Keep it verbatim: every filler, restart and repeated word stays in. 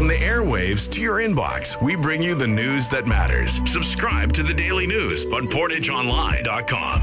From the airwaves to your inbox, we bring you the news that matters. Subscribe to the Daily News on portage online dot com.